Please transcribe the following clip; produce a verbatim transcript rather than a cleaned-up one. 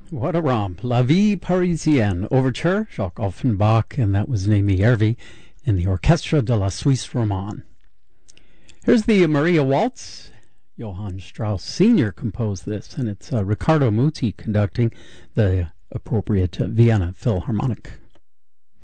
What a romp. La Vie Parisienne Overture, Jacques Offenbach, and that was Naomi Hervey in the Orchestre de la Suisse Romande. Here's the Maria Waltz. Johann Strauss Senior composed this, and it's uh, Riccardo Muti conducting the appropriate uh, Vienna Philharmonic.